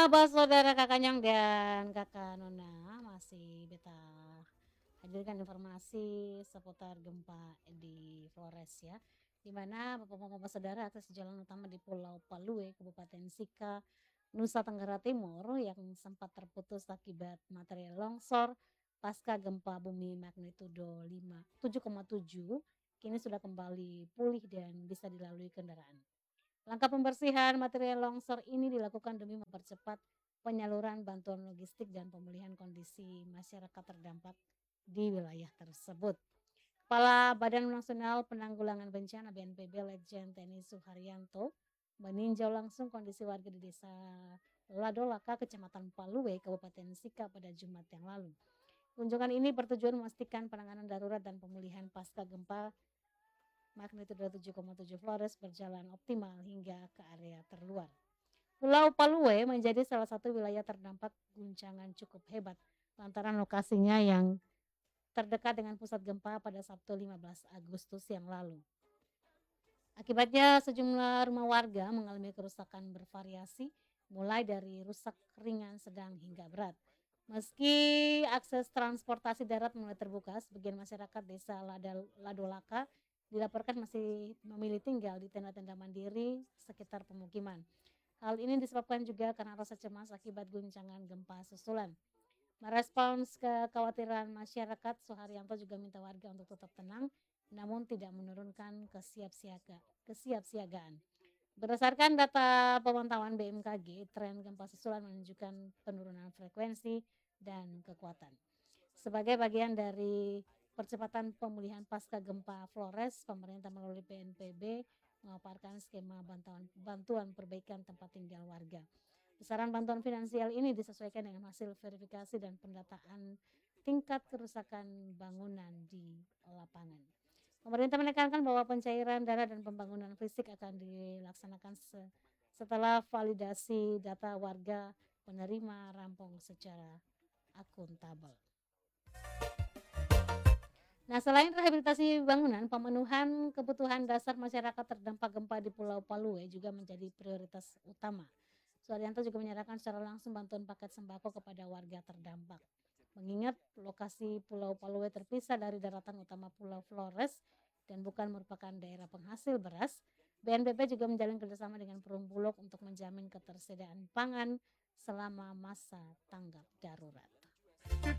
Sahabat saudara Kakak Nyang dan Kakak Nona, masih beta hadirkan informasi seputar gempa di Flores ya, di mana Bapak-bapak saudara akses jalan utama di Pulau Palue, Kabupaten Sika, Nusa Tenggara Timur yang sempat terputus akibat material longsor pasca gempa bumi magnitudo 7,7 kini sudah kembali pulih dan bisa dilalui kendaraan. Langkah pembersihan material longsor ini dilakukan demi mempercepat penyaluran bantuan logistik dan pemulihan kondisi masyarakat terdampak di wilayah tersebut. Kepala Badan Nasional Penanggulangan Bencana BNPB Letjen TNI Suharyanto meninjau langsung kondisi warga di Desa Ladolaka, Kecamatan Palue, Kabupaten Sika pada Jumat yang lalu. Kunjungan ini bertujuan memastikan penanganan darurat dan pemulihan pasca gempa magnitudo 7,7 Flores berjalan optimal hingga ke area terluar. Pulau Palue menjadi salah satu wilayah terdampak guncangan cukup hebat lantaran lokasinya yang terdekat dengan pusat gempa pada Sabtu 15 Agustus yang lalu. Akibatnya sejumlah rumah warga mengalami kerusakan bervariasi mulai dari rusak ringan, sedang hingga berat. Meski akses transportasi darat mulai terbuka, sebagian masyarakat desa Ladolaka dilaporkan masih memilih tinggal di tenda-tenda mandiri sekitar pemukiman. Hal ini disebabkan juga karena rasa cemas akibat guncangan gempa susulan. Merespons kekhawatiran masyarakat, Suharyanto juga minta warga untuk tetap tenang, namun tidak menurunkan kesiapsiagaan. Berdasarkan data pemantauan BMKG, tren gempa susulan menunjukkan penurunan frekuensi dan kekuatan. Sebagai bagian dari percepatan pemulihan pasca gempa Flores, pemerintah melalui BNPB memaparkan skema bantuan perbaikan tempat tinggal warga. Besaran bantuan finansial ini disesuaikan dengan hasil verifikasi dan pendataan tingkat kerusakan bangunan di lapangan. Pemerintah menekankan bahwa pencairan dana dan pembangunan fisik akan dilaksanakan setelah validasi data warga penerima rampung secara akuntabel. Nah, selain rehabilitasi bangunan, pemenuhan kebutuhan dasar masyarakat terdampak gempa di Pulau Palue juga menjadi prioritas utama. Suharyanto juga menyerahkan secara langsung bantuan paket sembako kepada warga terdampak. Mengingat lokasi Pulau Palue terpisah dari daratan utama Pulau Flores dan bukan merupakan daerah penghasil beras, BNPB juga menjalin kerjasama dengan Perum Bulog untuk menjamin ketersediaan pangan selama masa tanggap darurat.